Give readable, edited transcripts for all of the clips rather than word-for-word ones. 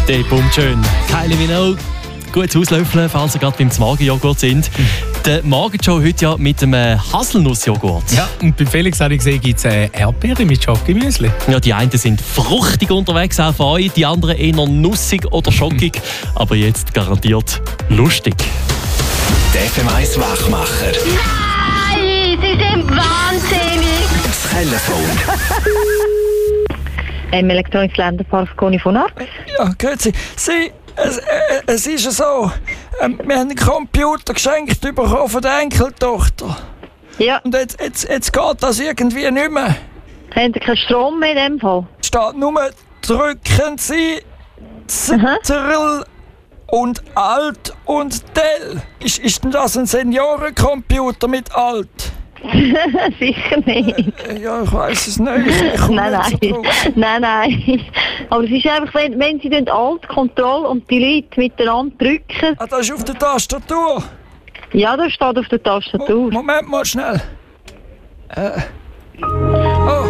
Der pumpt schön. Kylie Minogue, gut auslöffeln, falls ihr gerade beim Magenjoghurt sind. Der Morgenshow heute ja mit einem Haselnussjoghurt. Ja, und bei Felix habe ich gesehen, gibt es Erdbeere mit Schokimüsli. Ja, die einen sind fruchtig unterwegs, auch von euch, die anderen eher nussig oder schockig. Aber jetzt garantiert lustig. Der FM1 Wachmacher. Nein, Sie sind wahnsinnig. Das Telefon. Elektronisches Länderpark Conny von Arx. Ja, grüezi. Es ist ja so, wir haben einen Computer geschenkt bekommen von der Enkeltochter. Ja, Und jetzt geht das irgendwie nicht mehr. haben Sie keinen Strom mehr in dem Fall? Es steht nur, drücken Sie Zrl und Alt und Del. Ist denn das ein Seniorencomputer mit Alt? Sicher nicht. Ja, ich weiss es nicht. Ich komme Nein, nicht so drauf. nein. Aber es ist einfach, wenn Sie den Alt, Control und Delete miteinander drücken. Ah, das ist auf der Tastatur. Ja, das steht auf der Tastatur. Moment mal schnell. Oh,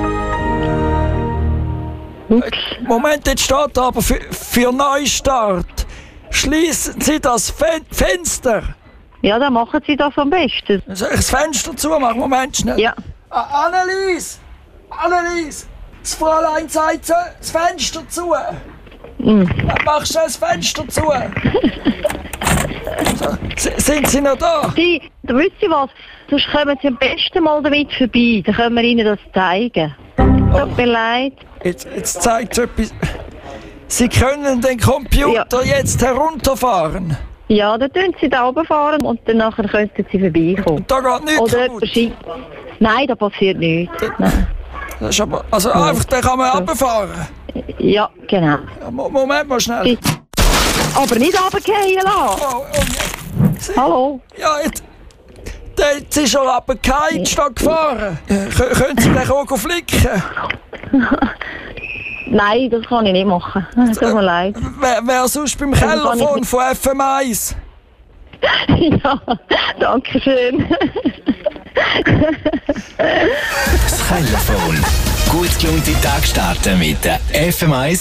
Ups. Moment, jetzt steht aber für Neustart. Schließen Sie das Fenster. Ja, dann machen Sie das am besten. Soll ich das Fenster zumachen? Moment schnell. Ja. Annelies! Das Fräulein sagt das Fenster zu. Mach schnell das Fenster zu. So, sind Sie noch da? Sie, wisst ihr was? Sonst kommen Sie am besten mal damit vorbei. Dann können wir Ihnen das zeigen. Tut mir leid. Jetzt zeigt es etwas. Sie können den Computer jetzt herunterfahren. Ja, dann tun Sie da runterfahren und dann nachher könnten Sie vorbeikommen. Da geht nichts Oder kaputt. jemand schickt. Nein, da passiert nichts. Nein. Das ist aber, also einfach, den kann man runterfahren. Ja, genau. Ja, Moment mal schnell. Aber nicht runterfallen lassen. Oh, Hallo? ja, jetzt ist er runtergefallen statt gefahren. Können Sie den auch flicken? Nein, das kann ich nicht machen. Tut mir leid. Wer sonst beim kann ich Kellerphone nicht. von FM1? Ja, danke schön. Das Telefon. Gut gelaunte Tag starten mit der FM1